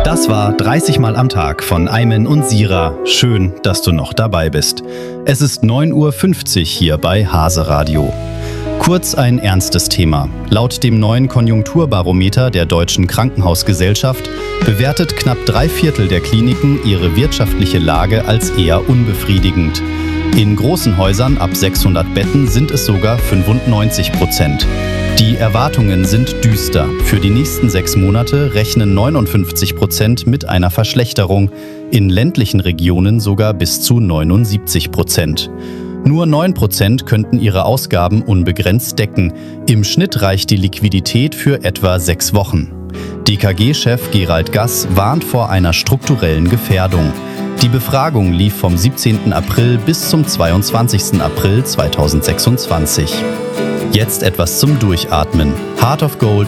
Das war 30 Mal am Tag von Ayman und Sira. Schön, dass du noch dabei bist. Es ist 9:50 Uhr hier bei Hase Radio. Kurz ein ernstes Thema. Laut dem neuen Konjunkturbarometer der Deutschen Krankenhausgesellschaft bewertet knapp 3/4 der Kliniken ihre wirtschaftliche Lage als eher unbefriedigend. In großen Häusern ab 600 Betten sind es sogar 95%. Die Erwartungen sind düster. Für die nächsten 6 Monate rechnen 59% mit einer Verschlechterung, in ländlichen Regionen sogar bis zu 79%. Nur 9% könnten ihre Ausgaben unbegrenzt decken. Im Schnitt reicht die Liquidität für etwa 6 Wochen. DKG-Chef Gerald Gass warnt vor einer strukturellen Gefährdung. Die Befragung lief vom 17. April bis zum 22. April 2026. Jetzt etwas zum Durchatmen. Heart of Gold